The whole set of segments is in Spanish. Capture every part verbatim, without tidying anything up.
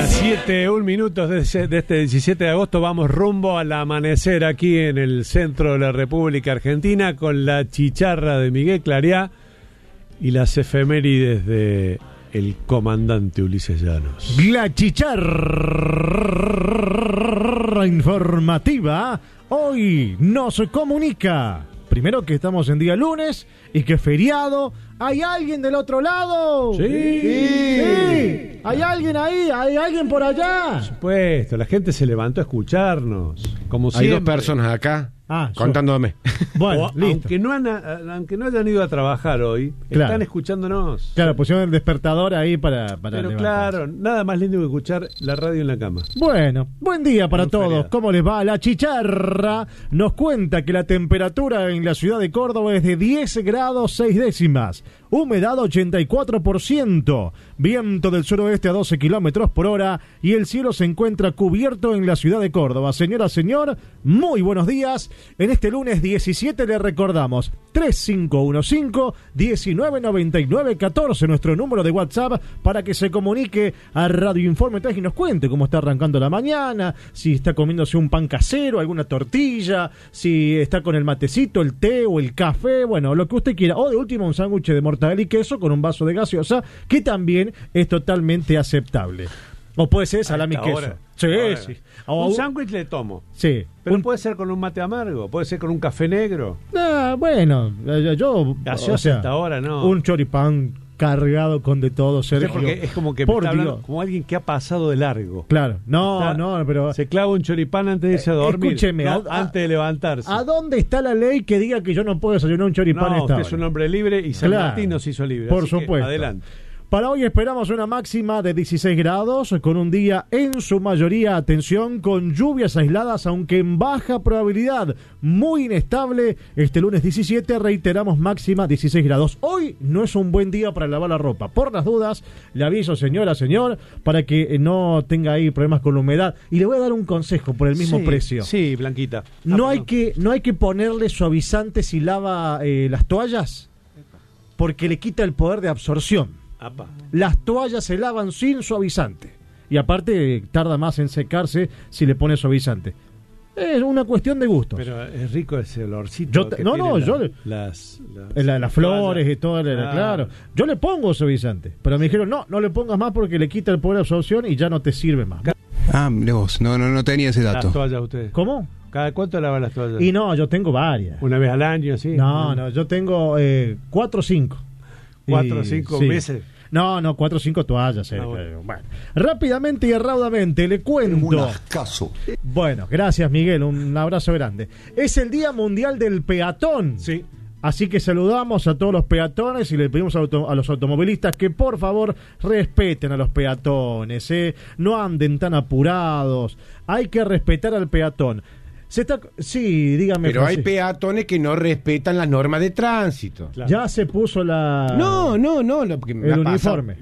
Las siete, un minuto de, ese, de este diecisiete de agosto, vamos rumbo al amanecer aquí en el centro de la República Argentina con la chicharra de Miguel Clariá y las efemérides de el comandante Ulises Llanos. La chicharra informativa hoy nos comunica. Primero que estamos en día lunes y que feriado. ¿Hay alguien del otro lado? Sí. Sí. Sí. ¿Hay alguien ahí? ¿Hay alguien por allá? Por supuesto, la gente se levantó a escucharnos. Como Hay siempre. dos personas acá Ah, contándome. Bueno, O, listo. aunque, no han, aunque no hayan ido a trabajar hoy, Claro. están escuchándonos. Claro, pusieron el despertador ahí para, para Pero levantarse. claro, nada más lindo que escuchar la radio en la cama. Bueno, buen día para Un todos. feriado. ¿Cómo les va? La chicharra nos cuenta que la temperatura en la ciudad de Córdoba es de diez grados seis décimas. Humedad ochenta y cuatro por ciento. Viento del suroeste a doce kilómetros por hora. Y el cielo se encuentra cubierto en la ciudad de Córdoba. Señora, señor, muy buenos días. En este lunes diecisiete le recordamos tres cinco uno cinco, uno nueve nueve nueve uno cuatro, nuestro número de WhatsApp, para que se comunique a Radio Informe tres y nos cuente cómo está arrancando la mañana, si está comiéndose un pan casero, alguna tortilla, si está con el matecito, el té o el café, bueno, lo que usted quiera. O de último un sándwich de mortadela y queso con un vaso de gaseosa, que también es totalmente aceptable. O puede ser salami y A queso. esta hora. Sí, Ahora. sí. O- Un sándwich le tomo. Sí. Pero Un- puede ser con un mate amargo, puede ser con un café negro. Ah, bueno, yo, yo Gaseosa o sea, hasta ahora, no. un choripán cargado con de todo, No sé, Sergio. porque es como que me por está hablando Dios. como alguien que ha pasado de largo. Claro, no, Está- no, pero Se clava un choripán antes de irse a Eh, dormir. escúcheme, no, a- antes de levantarse. ¿a dónde está la ley que diga que yo no puedo desayunar un choripán a No, esta usted es hora? un hombre libre y San Claro, Martín nos hizo libre. por así que supuesto. adelante. Para hoy esperamos una máxima de dieciséis grados, con un día en su mayoría, atención, con lluvias aisladas, aunque en baja probabilidad, muy inestable. Este lunes diecisiete reiteramos máxima dieciséis grados. Hoy no es un buen día para lavar la ropa. Por las dudas, le aviso, señora, señor, para que no tenga ahí problemas con la humedad. Y le voy a dar un consejo por el mismo Sí, precio. Sí, Blanquita. Ah, No hay perdón. que no hay que ponerle suavizante si lava eh, las toallas, porque le quita el poder de absorción. Apa. Las toallas se lavan sin suavizante. Y aparte tarda más en secarse si le pone suavizante. Es una cuestión de gustos. Pero es rico ese olorcito. Yo te- que no, tiene no, la- yo le- Las, las, La- las las flores toallas. y todo, la- Ah. claro. Yo le pongo suavizante, pero me dijeron, no, no le pongas más porque le quita el poder de absorción y ya no te sirve más. Ah, mire vos, no, no, no tenía ese Las dato. toallas ustedes. ¿Cómo? ¿Cada cuánto lavan las toallas? Y no, yo tengo varias. Una vez al año, sí. No, no, yo tengo eh, cuatro o cinco. Cuatro o Y- cinco sí. meses. No, no, cuatro o cinco toallas. eh, Ah, bueno. bueno. Rápidamente y raudamente le cuento. Bueno, gracias, Miguel, un abrazo grande. Es el Día Mundial del Peatón. Sí. Así que saludamos a todos los peatones y le pedimos a, auto- a los automovilistas que por favor respeten a los peatones, ¿eh? No anden tan apurados. Hay que respetar al peatón. Se está, sí, dígame. Pero hay Francisco. peatones que no respetan las normas de tránsito. Claro. Ya se puso la No, no, no. Lo que me el ha pasado. uniforme.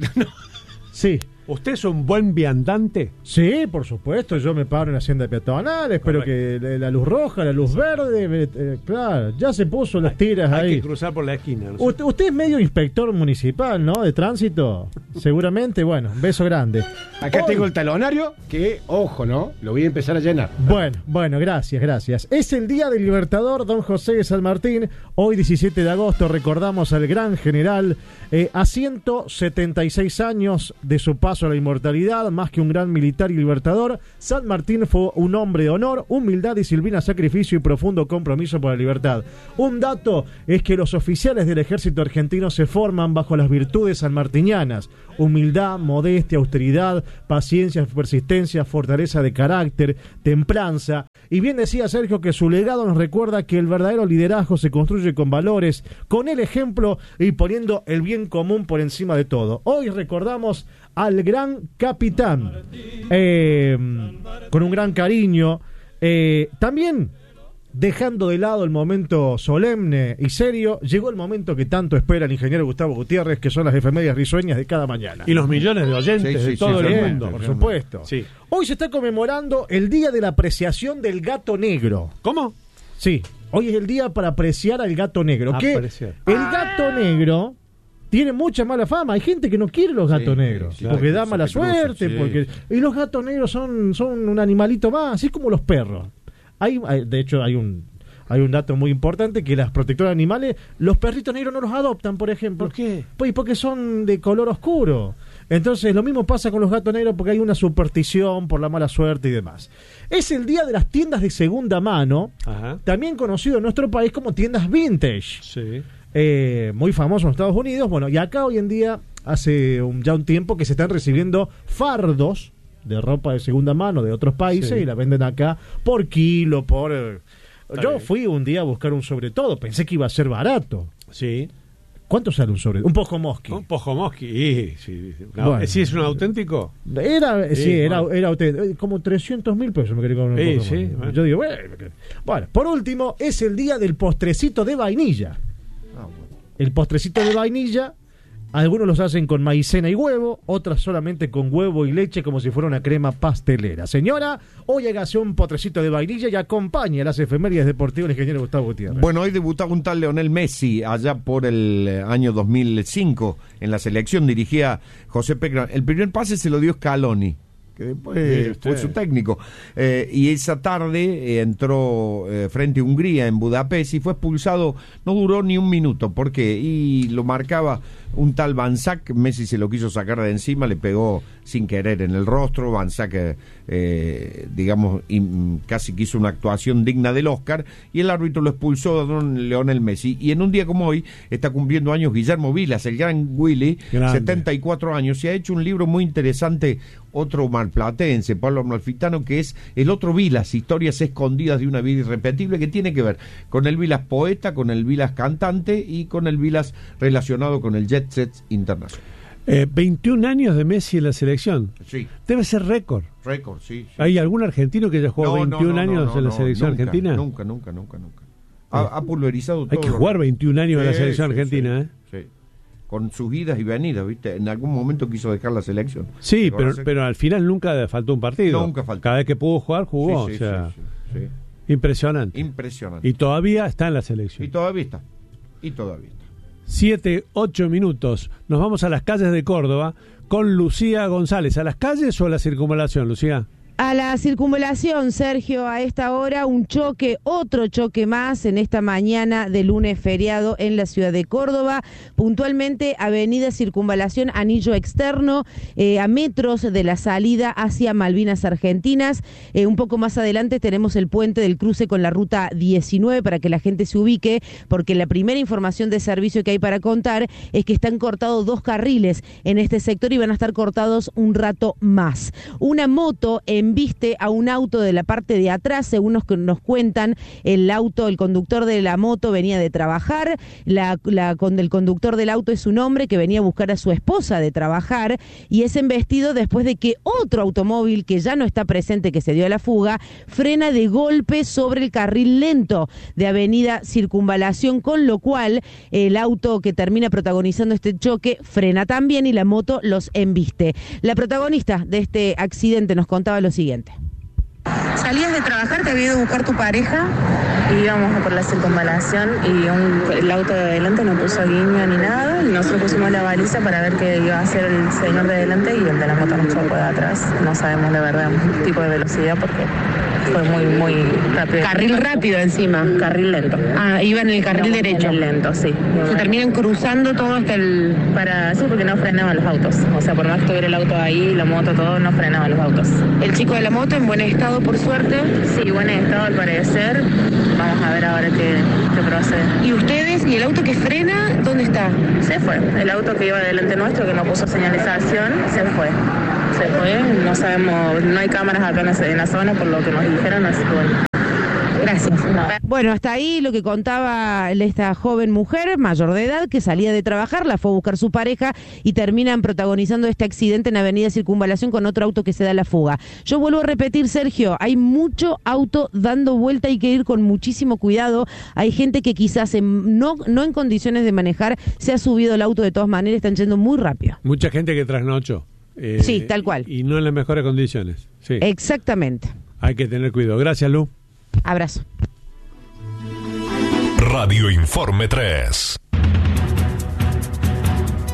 Sí. ¿Usted es un buen viandante? Sí, por supuesto, yo me paro en la hacienda peatonal, espero que la, la luz roja, la luz verde, eh, claro, ya se puso las tiras Hay ahí. que cruzar por la esquina. ¿no? Usted, usted es medio inspector municipal, ¿no? De tránsito, seguramente, bueno, un beso grande. Acá Hoy- tengo el talonario que, ojo, ¿no? Lo voy a empezar a llenar. Bueno, bueno, gracias, gracias. Es el Día del Libertador Don José de San Martín. Hoy, diecisiete de agosto, recordamos al gran general eh, a ciento setenta y seis años de su paso a la inmortalidad, más que un gran militar y libertador. San Martín fue un hombre de honor, humildad, disciplina, sacrificio y profundo compromiso por la libertad. Un dato es que los oficiales del ejército argentino se forman bajo las virtudes sanmartinianas: humildad, modestia, austeridad, paciencia, persistencia, fortaleza de carácter, templanza. Y bien decía Sergio que su legado nos recuerda que el verdadero liderazgo se construye con valores, con el ejemplo y poniendo el bien común por encima de todo. Hoy recordamos al gran capitán, eh, con un gran cariño, eh, también dejando de lado el momento solemne y serio, llegó el momento que tanto espera el ingeniero Gustavo Gutiérrez, que son las efemérides risueñas de cada mañana. Y los millones de oyentes Sí, sí, de sí, todo sí, el sí, mundo. Por supuesto. Sí. Hoy se está conmemorando el Día de la Apreciación del Gato Negro. ¿Cómo? Sí, hoy es el día para apreciar al gato negro. Que Apreciar. el gato negro tiene mucha mala fama. Hay gente que no quiere los gatos Sí, negros claro, porque que da se mala te cruzan, suerte. sí. porque Y los gatos negros son, son un animalito más, así como los perros. Hay, hay- de hecho, hay un hay un dato muy importante que las protectoras de animales, los perritos negros no los adoptan, por ejemplo. ¿Por qué? Pues porque son de color oscuro. Entonces lo mismo pasa con los gatos negros porque hay una superstición por la mala suerte y demás. Es el día de las tiendas de segunda mano, Ajá. también conocido en nuestro país como tiendas vintage. Sí. Eh, muy famoso en Estados Unidos. Bueno, y acá hoy en día, hace un- ya un tiempo que se están recibiendo fardos de ropa de segunda mano de otros países Sí. y la venden acá por kilo, por... eh, Está Yo bien. fui un día a buscar un sobre todo, pensé que iba a ser barato. Sí. ¿Cuánto sale un sobre? Un poco mosqui. Un Pojomoski. Sí, sí. No, Bueno. ¿Sí es un auténtico? Era, sí, Sí, era, bueno. era auténtico. Eh, como trescientos mil pesos me quería comprar un Sí, Pokémon. sí, bueno. Yo digo, bueno, que- bueno, por último, es el día del postrecito de vainilla. El postrecito de vainilla, algunos los hacen con maicena y huevo, otras solamente con huevo y leche como si fuera una crema pastelera. Señora, hoy hágase un postrecito de vainilla y acompañe a las efemérides deportivas del ingeniero Gustavo Gutiérrez. Bueno, hoy debutaba un tal Leonel Messi allá por el eh, año dos mil cinco en la selección, dirigía José Peckerman. El primer pase se lo dio Scaloni, que después Mire eh, usted. fue su técnico. Eh, y esa tarde eh, entró eh, frente a Hungría en Budapest y fue expulsado, no duró ni un minuto. ¿Por qué? Y lo marcaba un tal Van Sack, Messi se lo quiso sacar de encima, le pegó sin querer en el rostro. Van Sack, eh, eh, digamos, im- casi que hizo una actuación digna del Oscar, y el árbitro lo expulsó a don Leonel Messi. Y en un día como hoy está cumpliendo años Guillermo Vilas, el gran Willy, Grande. setenta y cuatro años, y ha hecho un libro muy interesante, otro marplatense, Pablo Amalfitano, que es El otro Vilas, historias escondidas de una vida irrepetible, que tiene que ver con el Vilas poeta, con el Vilas cantante y con el Vilas relacionado con el Jet Set Internacional. Eh, veintiún años de Messi en la selección. Sí, Debe ser récord. récord, sí. sí. ¿Hay algún argentino que haya jugado No, no, veintiún no, años no, en la no, selección nunca, argentina? Nunca, nunca, nunca, nunca. Ha, ha pulverizado Hay todo. que lo- jugar veintiún años en la Sí, selección sí, argentina, sí, ¿eh? sí. Con sus idas y venidas, ¿viste? En algún momento quiso dejar la selección. Sí, ¿Te pero, acordás? pero al final nunca faltó un partido. Nunca faltó. Cada vez que pudo jugar, jugó. Sí, sí, o sea, sí, sí, sí. impresionante. Impresionante. Y todavía está en la Y selección. todavía está. Y todavía está. Siete, ocho minutos. Nos vamos a las calles de Córdoba con Lucía González. ¿A las calles o a la circunvalación, Lucía? A la circunvalación, Sergio, a esta hora un choque, otro choque más en esta mañana de lunes feriado en la ciudad de Córdoba, puntualmente avenida Circunvalación, anillo externo, eh, a metros de la salida hacia Malvinas Argentinas. Eh, un poco más adelante tenemos el puente del cruce con la ruta diecinueve para que la gente se ubique, porque la primera información de servicio que hay para contar es que están cortados dos carriles en este sector y van a estar cortados un rato más. Una moto en embiste a un auto de la parte de atrás, según nos, nos cuentan, el auto, el conductor de la moto venía de trabajar, la, la con el conductor del auto es un hombre que venía a buscar a su esposa de trabajar y es embestido después de que otro automóvil que ya no está presente, que se dio a la fuga, frena de golpe sobre el carril lento de avenida Circunvalación, con lo cual el auto que termina protagonizando este choque frena también y la moto los embiste. La protagonista de este accidente nos contaba lo siguiente. Salías de trabajar, te había ido a buscar tu pareja y íbamos por la circunvalación y un, el auto de adelante no puso guiño ni nada y nosotros pusimos la baliza para ver qué iba a hacer el señor de adelante y el de la moto nos chocó de atrás. No sabemos de verdad el tipo de velocidad porque fue muy, muy rápido. Carril rápido encima. Carril lento. Ah, iba en el carril derecho. En el lento, sí. Se terminan cruzando todo hasta el... Para, sí, porque no frenaban los autos. O sea, por más que estuviera el auto ahí, la moto, todo, no frenaban los autos. El chico de la moto en buen estado, por suerte. Sí, buen estado al parecer. Vamos a ver ahora qué, qué procede. ¿Y ustedes? ¿Y el auto que frena? ¿Dónde está? Se fue. El auto que iba delante nuestro, que no puso señalización, se fue. Se fue. No sabemos, no hay cámaras acá en la, en la zona por lo que nos dijeron, así que bueno. Gracias. No. Bueno, hasta ahí lo que contaba esta joven mujer mayor de edad que salía de trabajar, la fue a buscar su pareja y terminan protagonizando este accidente en Avenida Circunvalación con otro auto que se da a la fuga. Yo vuelvo a repetir, Sergio, hay mucho auto dando vuelta, hay que ir con muchísimo cuidado. Hay gente que quizás en, no, no en condiciones de manejar se ha subido el auto de todas maneras, están yendo muy rápido. Mucha gente que trasnochó. Eh, Sí, tal cual. Y no en las mejores condiciones. Sí. Exactamente. Hay que tener cuidado. Gracias, Lu. Abrazo. Radio Informe tres.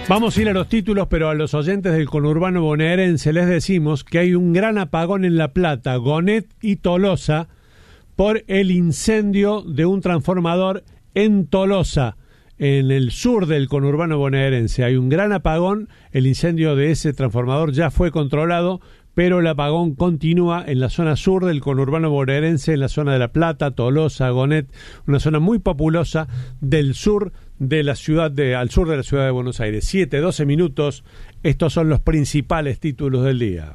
Vamos a ir a los títulos, pero a los oyentes del conurbano bonaerense les decimos que hay un gran apagón en La Plata, Gonet y Tolosa por el incendio de un transformador en Tolosa, en el sur del conurbano bonaerense. Hay un gran apagón, el incendio de ese transformador ya fue controlado, pero el apagón continúa en la zona sur del conurbano bonaerense, en la zona de La Plata, Tolosa, Gonet, una zona muy populosa del sur de la ciudad de, al sur de la ciudad de Buenos Aires. siete, doce minutos, estos son los principales títulos del día.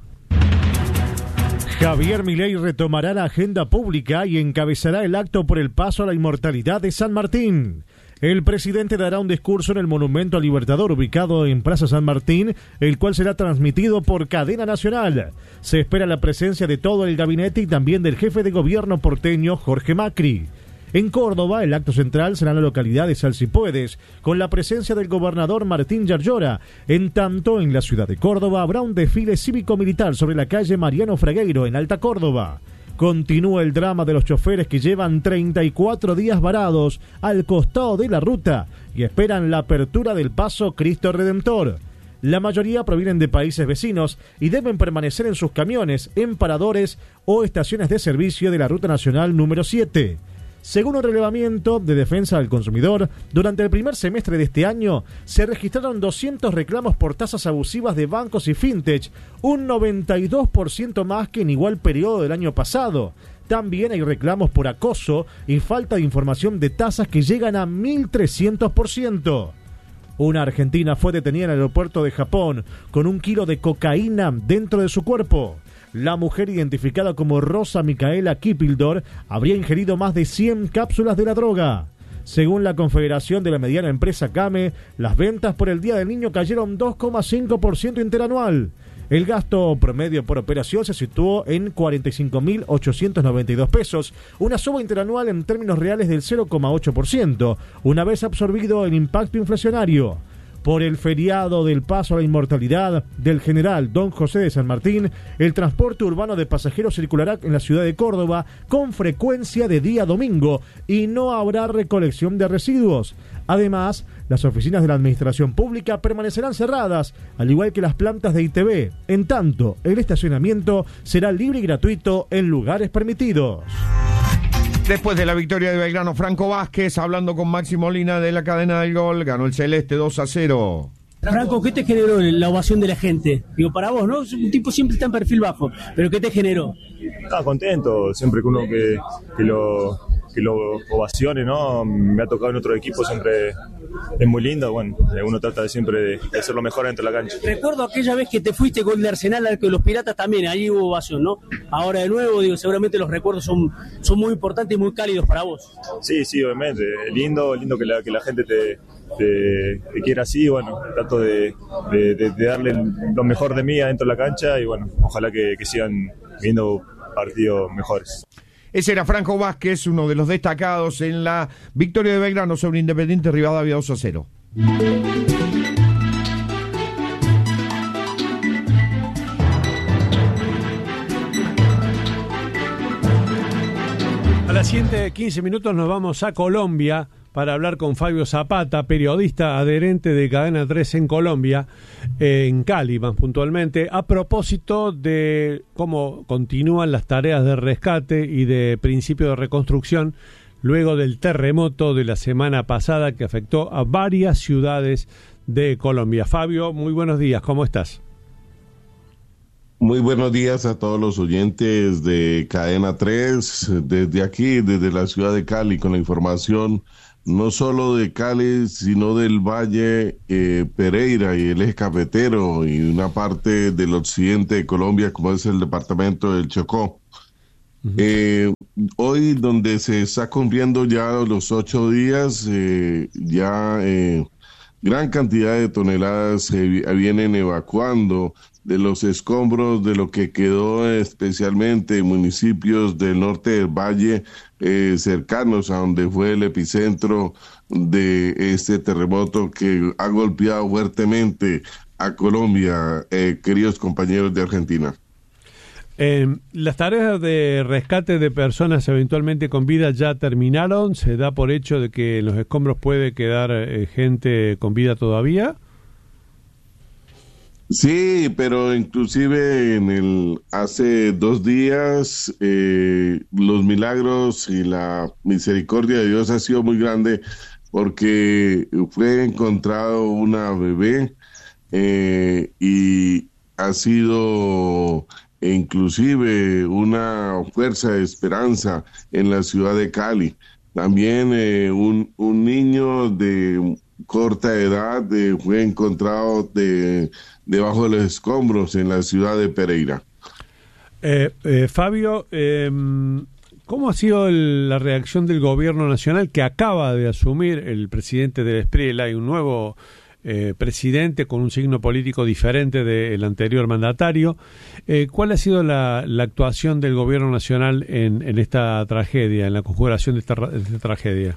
Javier Milei retomará la agenda pública y encabezará el acto por el paso a la inmortalidad de San Martín. El presidente dará un discurso en el Monumento al Libertador ubicado en Plaza San Martín, el cual será transmitido por cadena nacional. Se espera la presencia de todo el gabinete y también del jefe de gobierno porteño Jorge Macri. En Córdoba, el acto central será en la localidad de Salsipuedes, con la presencia del gobernador Martín Yarlora. En tanto, en la ciudad de Córdoba habrá un desfile cívico-militar sobre la calle Mariano Fragueiro, en Alta Córdoba. Continúa el drama de los choferes que llevan treinta y cuatro días varados al costado de la ruta y esperan la apertura del paso Cristo Redentor. La mayoría provienen de países vecinos y deben permanecer en sus camiones, en paradores o estaciones de servicio de la Ruta Nacional número siete. Según un relevamiento de Defensa del Consumidor, durante el primer semestre de este año se registraron doscientos reclamos por tasas abusivas de bancos y fintech, un noventa y dos por ciento más que en igual periodo del año pasado. También hay reclamos por acoso y falta de información de tasas que llegan a mil trescientos por ciento. Una argentina fue detenida en el aeropuerto de Japón con un kilo de cocaína dentro de su cuerpo. La mujer, identificada como Rosa Micaela Kipildor, habría ingerido más de cien cápsulas de la droga. Según la Confederación de la Mediana Empresa CAME, las ventas por el Día del Niño cayeron dos coma cinco por ciento interanual. El gasto promedio por operación se situó en cuarenta y cinco mil ochocientos noventa y dos pesos, una suba interanual en términos reales del cero coma ocho por ciento, una vez absorbido el impacto inflacionario. Por el feriado del paso a la inmortalidad del general Don José de San Martín, el transporte urbano de pasajeros circulará en la ciudad de Córdoba con frecuencia de día domingo y no habrá recolección de residuos. Además, las oficinas de la administración pública permanecerán cerradas, al igual que las plantas de I T V. En tanto, el estacionamiento será libre y gratuito en lugares permitidos. Después de la victoria de Belgrano, Franco Vázquez, hablando con Maxi Molina de la cadena del gol, ganó el Celeste dos a cero. Franco, ¿qué te generó la ovación de la gente? Digo, para vos, ¿no? Un tipo siempre está en perfil bajo, pero ¿qué te generó? Estaba contento, siempre que uno que, que lo que lo ovacione, ¿no? Me ha tocado en otro equipo, siempre es muy lindo, bueno, uno trata de siempre de, de hacer lo mejor dentro de la cancha. Recuerdo aquella vez que te fuiste con el Arsenal, al que los Piratas también, ahí hubo ovación, ¿no? Ahora de nuevo, digo, seguramente los recuerdos son, son muy importantes y muy cálidos para vos. Sí, sí, obviamente, lindo, lindo que la, que la gente te, te, te quiera así, bueno, trato de, de, de, de darle lo mejor de mí dentro de la cancha y bueno, ojalá que, que sigan viendo partidos mejores. Ese era Franco Vázquez, uno de los destacados en la victoria de Belgrano sobre Independiente Rivadavia dos a cero. A las siete quince minutos nos vamos a Colombia para hablar con Fabio Zapata, periodista adherente de Cadena tres en Colombia, eh, en Cali más puntualmente, a propósito de cómo continúan las tareas de rescate y de principio de reconstrucción luego del terremoto de la semana pasada que afectó a varias ciudades de Colombia. Fabio, muy buenos días, ¿cómo estás? Muy buenos días a todos los oyentes de Cadena tres, desde aquí, desde la ciudad de Cali, con la información no solo de Cali, sino del Valle eh, Pereira y el eje cafetero y una parte del occidente de Colombia, como es el departamento del Chocó. Uh-huh. Eh, hoy, donde se está cumpliendo ya los ocho días, eh, ya eh, gran cantidad de toneladas se vienen evacuando de los escombros de lo que quedó especialmente en municipios del norte del valle eh, cercanos a donde fue el epicentro de este terremoto que ha golpeado fuertemente a Colombia, eh, queridos compañeros de Argentina. Eh, las tareas de rescate de personas eventualmente con vida ya terminaron. ¿Se da por hecho de que en los escombros puede quedar eh, gente con vida todavía? Sí, pero inclusive en el hace dos días eh, los milagros y la misericordia de Dios ha sido muy grande porque fue encontrado una bebé eh, y ha sido inclusive una fuerza de esperanza en la ciudad de Cali. También eh, un, un niño de corta edad eh, fue encontrado de, debajo de los escombros en la ciudad de Pereira. Eh, eh, Fabio, eh, ¿cómo ha sido el, la reacción del gobierno nacional que acaba de asumir el presidente de Espriella y un nuevo eh, presidente con un signo político diferente del anterior mandatario? Eh, ¿Cuál ha sido la, la actuación del gobierno nacional en, en esta tragedia, en la conjuración de esta, de esta tragedia?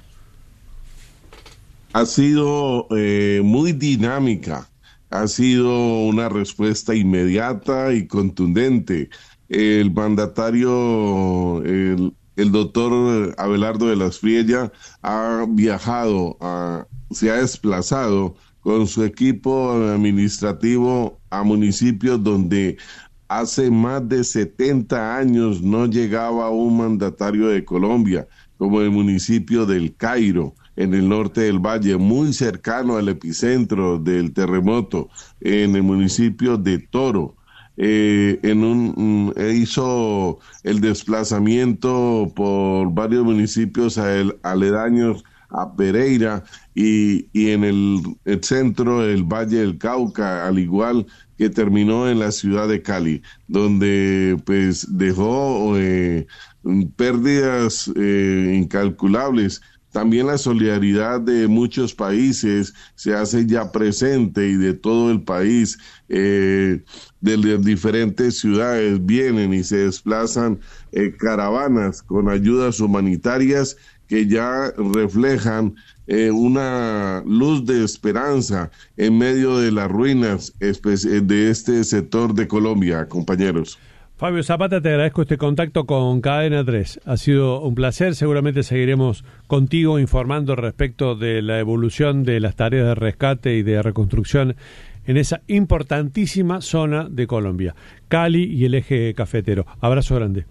Ha sido eh, muy dinámica, ha sido una respuesta inmediata y contundente. El mandatario, el, el doctor Abelardo de la Espriella, ha viajado, a, se ha desplazado con su equipo administrativo a municipios donde hace más de setenta años no llegaba un mandatario de Colombia, como el municipio del Cairo, en el norte del valle, muy cercano al epicentro del terremoto, en el municipio de Toro. Eh, en un eh, hizo el desplazamiento por varios municipios aledaños a Pereira y, y en el, el centro del Valle del Cauca, al igual que terminó en la ciudad de Cali, donde pues dejó eh, pérdidas eh, incalculables. También la solidaridad de muchos países se hace ya presente y de todo el país, eh, de las diferentes ciudades vienen y se desplazan eh, caravanas con ayudas humanitarias que ya reflejan eh, una luz de esperanza en medio de las ruinas de este sector de Colombia, compañeros. Fabio Zapata, te agradezco este contacto con Cadena tres. Ha sido un placer. Seguramente seguiremos contigo informando respecto de la evolución de las tareas de rescate y de reconstrucción en esa importantísima zona de Colombia, Cali y el eje cafetero. Abrazo grande.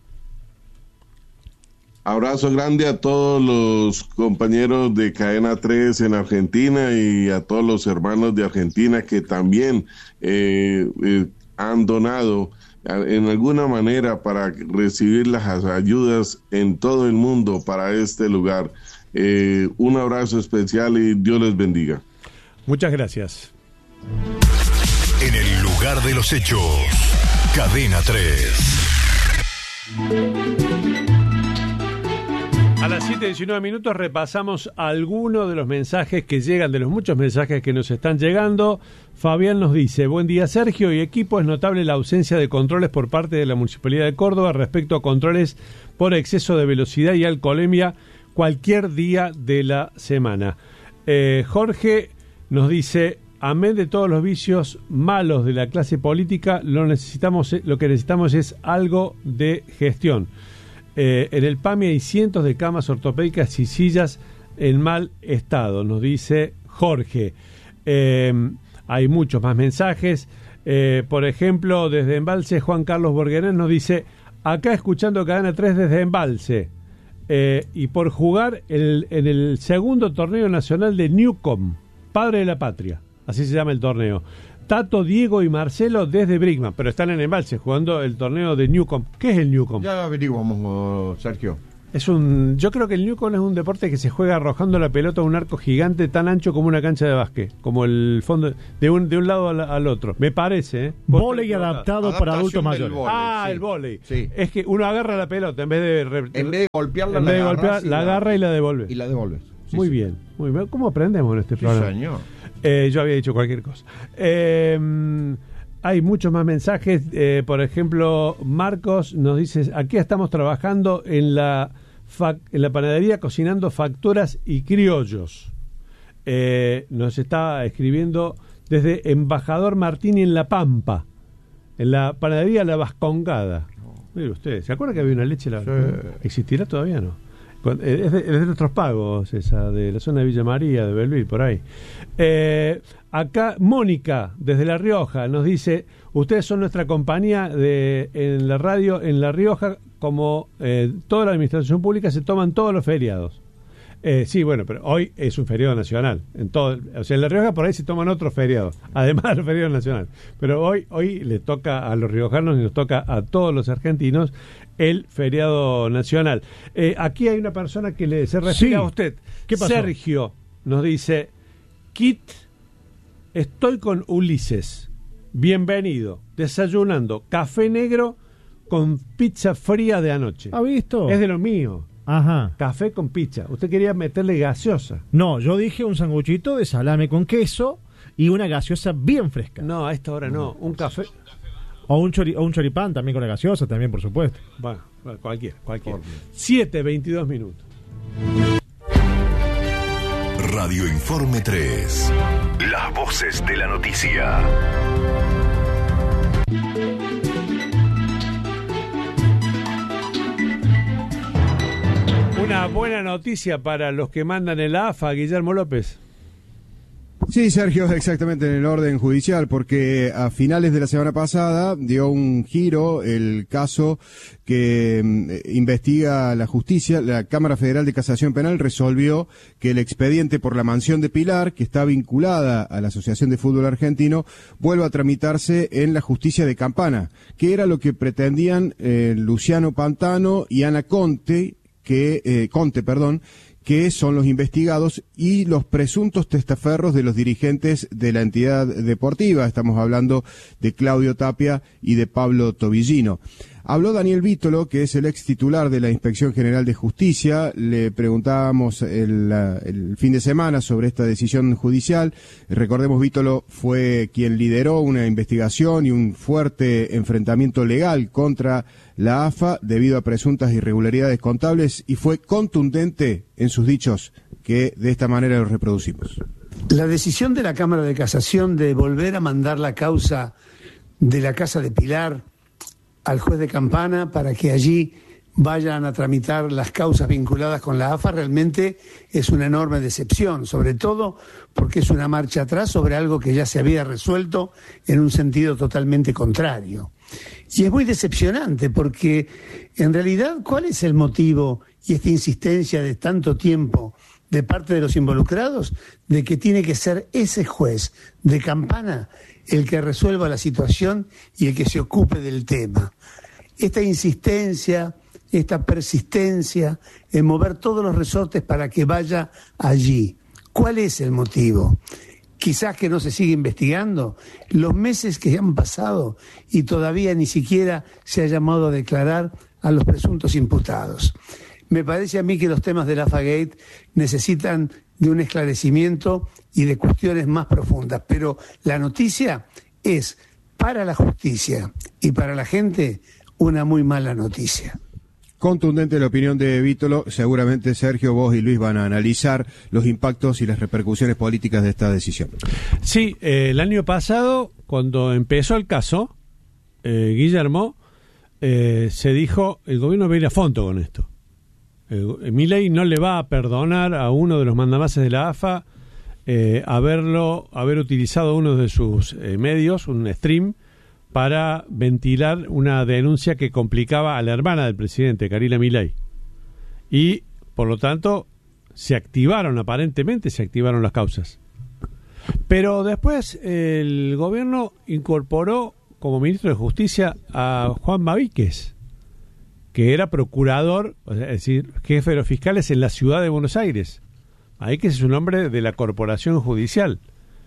Abrazo grande a todos los compañeros de Cadena tres en Argentina y a todos los hermanos de Argentina que también eh, eh, han donado en alguna manera para recibir las ayudas en todo el mundo para este lugar. Eh, un abrazo especial y Dios les bendiga. Muchas gracias. En el lugar de los hechos, Cadena tres. A las siete y diecinueve minutos repasamos algunos de los mensajes que llegan, de los muchos mensajes que nos están llegando. Fabián nos dice: buen día Sergio y equipo, es notable la ausencia de controles por parte de la Municipalidad de Córdoba respecto a controles por exceso de velocidad y alcoholemia cualquier día de la semana. Eh, Jorge nos dice: amén de todos los vicios malos de la clase política, lo, necesitamos, lo que necesitamos es algo de gestión. Eh, en el PAMI hay cientos de camas ortopédicas y sillas en mal estado, nos dice Jorge. Eh, hay muchos más mensajes. Eh, por ejemplo, desde Embalse, Juan Carlos Borguenés nos dice: acá escuchando Cadena tres desde Embalse. Eh, y por jugar el, en el segundo torneo nacional de Newcom, Padre de la Patria, así se llama el torneo. Tato, Diego y Marcelo desde Brigman, pero están en Embalse jugando el torneo de Newcom. ¿Qué es el Newcom? Ya averiguamos, Sergio. Es un, yo creo que el Newcom es un deporte que se juega arrojando la pelota a un arco gigante tan ancho como una cancha de básquet, como el fondo de un de un lado al, al otro. Me parece, ¿eh? Vóley adaptado para adultos mayores. Voley, ah, sí. El vóley. Sí. Es que uno agarra la pelota en vez de re, en vez de golpearla, en vez de la, golpear, la agarra y la devuelve. Y la devuelve. Sí, muy sí. bien, muy bien. ¿Cómo aprendemos en este Sí, programa? señor. Eh, yo había dicho cualquier cosa. Eh, hay muchos más mensajes. Eh, por ejemplo, Marcos nos dice: aquí estamos trabajando en la, fac- en la panadería cocinando facturas y criollos. Eh, nos está escribiendo desde Embajador Martini en La Pampa, en la panadería La Vascongada. Mire usted, ¿se acuerda que había una leche? La... Sí. ¿Existirá todavía no? Es de, es de nuestros pagos, esa, de la zona de Villa María, de Belville, por ahí. Eh, acá, Mónica, desde La Rioja, nos dice: ustedes son nuestra compañía de en la radio en La Rioja, como eh, toda la administración pública se toman todos los feriados. Eh, sí, bueno, pero hoy es un feriado nacional. En todo, o sea, en La Rioja por ahí se toman otros feriados, además de los feriados nacionales. Pero hoy, hoy le toca a los riojanos y nos toca a todos los argentinos el feriado nacional. Eh, aquí hay una persona que le se refiere Sí. a usted. ¿Qué pasó? Sergio nos dice: Kit, estoy con Ulises. Bienvenido. Desayunando café negro con pizza fría de anoche. ¿Ha visto? Es de lo mío. Ajá. Café con pizza. Usted quería meterle gaseosa. No, yo dije un sanguchito de salame con queso y una gaseosa bien fresca. No, a esta hora no. Un café. O un, chori- o un choripán también con la gaseosa, también, por supuesto. Bueno, bueno, cualquiera, cualquiera. siete veintidós minutos. Radio Informe tres. Las voces de la noticia. Una buena noticia para los que mandan el A F A, Guillermo López. Sí, Sergio, exactamente en el orden judicial, porque a finales de la semana pasada dio un giro el caso que eh, investiga la justicia. La Cámara Federal de Casación Penal resolvió que el expediente por la mansión de Pilar, que está vinculada a la Asociación de Fútbol Argentino, vuelva a tramitarse en la justicia de Campana, que era lo que pretendían eh, Luciano Pantano y Ana Conte, que eh, Conte, perdón, que son los investigados y los presuntos testaferros de los dirigentes de la entidad deportiva. Estamos hablando de Claudio Tapia y de Pablo Tobillino. Habló Daniel Vítolo, que es el ex titular de la Inspección General de Justicia. Le preguntábamos el, el fin de semana sobre esta decisión judicial. Recordemos, Vítolo fue quien lideró una investigación y un fuerte enfrentamiento legal contra la A F A debido a presuntas irregularidades contables, y fue contundente en sus dichos, que de esta manera los reproducimos. La decisión de la Cámara de Casación de volver a mandar la causa de la Casa de Pilar al juez de Campana para que allí vayan a tramitar las causas vinculadas con la A F A realmente es una enorme decepción, sobre todo porque es una marcha atrás sobre algo que ya se había resuelto en un sentido totalmente contrario. Y es muy decepcionante porque en realidad, ¿cuál es el motivo y esta insistencia de tanto tiempo de parte de los involucrados de que tiene que ser ese juez de Campana el que resuelva la situación y el que se ocupe del tema? Esta insistencia, esta persistencia en mover todos los resortes para que vaya allí. ¿Cuál es el motivo? Quizás que no se sigue investigando. Los meses que han pasado y todavía ni siquiera se ha llamado a declarar a los presuntos imputados. Me parece a mí que los temas del AFA-Gate necesitan de un esclarecimiento y de cuestiones más profundas, pero la noticia es para la justicia y para la gente una muy mala noticia. Contundente la opinión de Vítolo. Seguramente Sergio, vos y Luis van a analizar los impactos y las repercusiones políticas de esta decisión. Sí, eh, el año pasado, cuando empezó el caso, eh, Guillermo, eh, se dijo, el gobierno va a ir a fondo con esto. Eh, Milei no le va a perdonar a uno de los mandamases de la A F A eh, haberlo, haber utilizado uno de sus eh, medios, un stream, para ventilar una denuncia que complicaba a la hermana del presidente, Carila Milei. Y, por lo tanto, se activaron, aparentemente se activaron las causas. Pero después el gobierno incorporó como ministro de Justicia a Juan Bavíquez, que era procurador, es decir, jefe de los fiscales en la ciudad de Buenos Aires. Bavíquez es un hombre de la corporación judicial.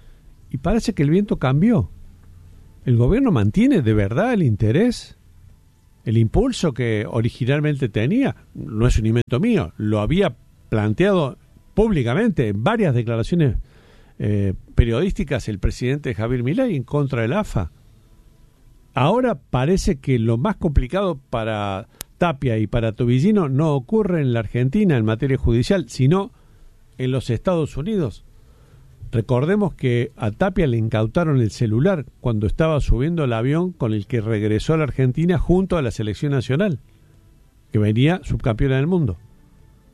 Y parece que el viento cambió. ¿El gobierno mantiene de verdad el interés, el impulso que originalmente tenía? No es un invento mío, lo había planteado públicamente en varias declaraciones eh, periodísticas el presidente Javier Milei en contra del A F A. Ahora parece que lo más complicado para Tapia y para Tobillino no ocurre en la Argentina en materia judicial, sino en los Estados Unidos. Recordemos que a Tapia le incautaron el celular cuando estaba subiendo el avión con el que regresó a la Argentina junto a la selección nacional, que venía subcampeona del mundo.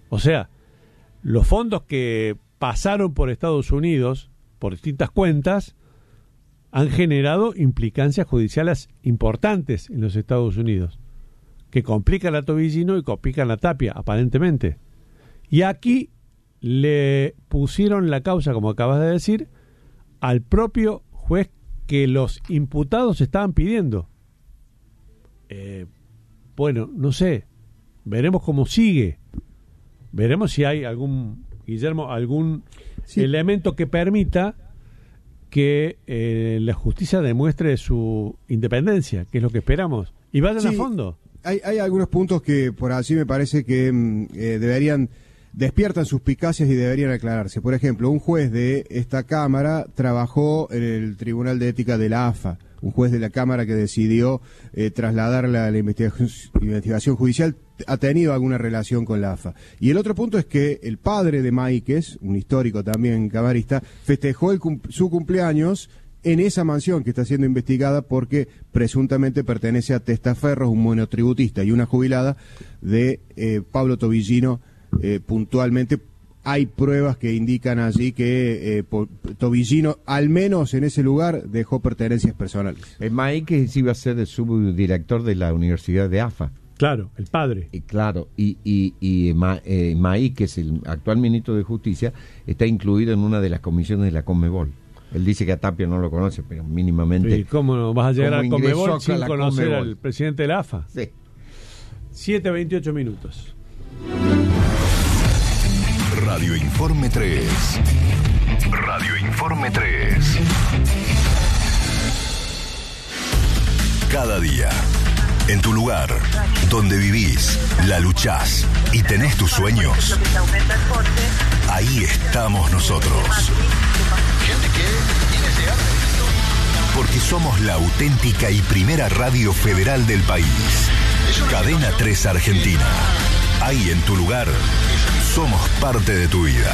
O sea, los fondos que pasaron por Estados Unidos, por distintas cuentas, han generado implicancias judiciales importantes en los Estados Unidos, que complican a Tobillino y complican a Tapia, aparentemente. Y aquí le pusieron la causa, como acabas de decir, al propio juez que los imputados estaban pidiendo. Eh, bueno, no sé, veremos cómo sigue. Veremos si hay algún, Guillermo, algún sí. elemento que permita que eh, la justicia demuestre su independencia, que es lo que esperamos, y vayan sí, a fondo. Hay, hay algunos puntos que por así me parece que eh, deberían, despiertan suspicacias y deberían aclararse. Por ejemplo, un juez de esta Cámara trabajó en el Tribunal de Ética de la A F A, un juez de la Cámara que decidió eh, trasladarla a la investigación, investigación judicial, ha tenido alguna relación con la A F A. Y el otro punto es que el padre de Máiquez, un histórico también camarista, festejó el, su cumpleaños en esa mansión que está siendo investigada porque presuntamente pertenece a Testaferros, un monotributista y una jubilada de eh, Pablo Tobillino. Eh, puntualmente hay pruebas que indican allí que eh, Tobillino, al menos en ese lugar, dejó pertenencias personales. El Máiquez iba a ser el subdirector de la Universidad de A F A. Claro, el padre. Y claro, y, y, y Ma, eh, Máiquez, el actual ministro de Justicia, está incluido en una de las comisiones de la Conmebol. Él dice que a Tapia no lo conoce, pero mínimamente. ¿Y cómo vas a llegar a Conmebol sin conocer Conmebol? Al presidente de la A F A? Sí. siete veintiocho minutos. Radio Informe tres. Radio Informe tres. Cada día, en tu lugar, donde vivís, la luchás y tenés tus sueños, ahí estamos nosotros. Porque somos la auténtica y primera radio federal del país. Cadena tres Argentina. Ahí en tu lugar, somos parte de tu vida.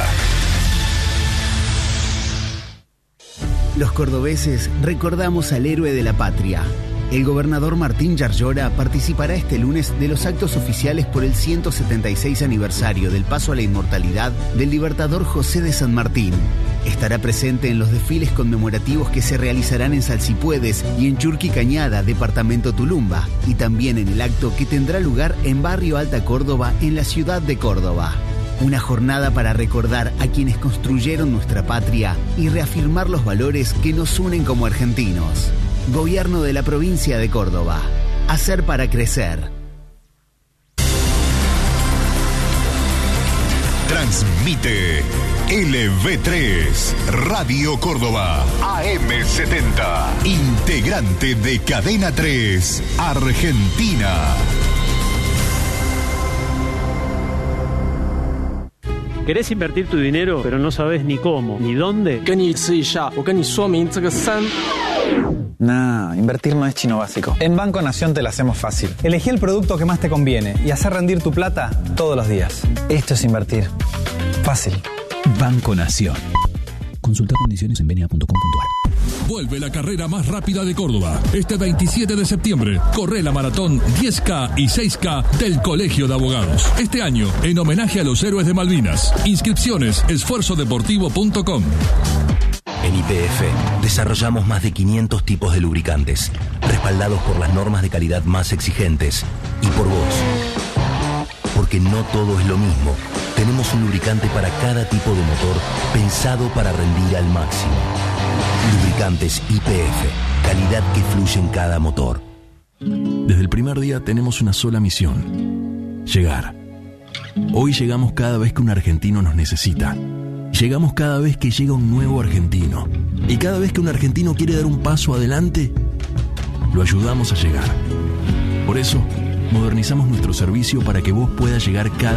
Los cordobeses recordamos al héroe de la patria. El gobernador Martín Yarlora participará este lunes de los actos oficiales por el ciento setenta y seis aniversario del paso a la inmortalidad del libertador José de San Martín. Estará presente en los desfiles conmemorativos que se realizarán en Salsipuedes y en Churqui Cañada, departamento Tulumba, y también en el acto que tendrá lugar en Barrio Alta Córdoba, en la ciudad de Córdoba. Una jornada para recordar a quienes construyeron nuestra patria y reafirmar los valores que nos unen como argentinos. Gobierno de la provincia de Córdoba. Hacer para crecer. Transmite L V tres, Radio Córdoba, A M setenta, integrante de Cadena tres, Argentina. ¿Querés invertir tu dinero, pero no sabes ni cómo, ni dónde? Nah, invertir no es chino básico. En Banco Nación te lo hacemos fácil. Elegí el producto que más te conviene y hacer rendir tu plata todos los días. Esto es invertir. Fácil. Banco Nación. Consulta condiciones en benia punto com punto a r. Vuelve la carrera más rápida de Córdoba. Este veintisiete de septiembre, corre la maratón diez K y seis K del Colegio de Abogados. Este año, en homenaje a los héroes de Malvinas. Inscripciones, esfuerzo deportivo punto com. En Y P F desarrollamos más de quinientos tipos de lubricantes, respaldados por las normas de calidad más exigentes y por vos. Porque no todo es lo mismo. Tenemos un lubricante para cada tipo de motor pensado para rendir al máximo. Lubricantes Y P F, calidad que fluye en cada motor. Desde el primer día tenemos una sola misión: llegar. Hoy llegamos cada vez que un argentino nos necesita. Llegamos cada vez que llega un nuevo argentino. Y cada vez que un argentino quiere dar un paso adelante, lo ayudamos a llegar. Por eso, modernizamos nuestro servicio para que vos puedas llegar cada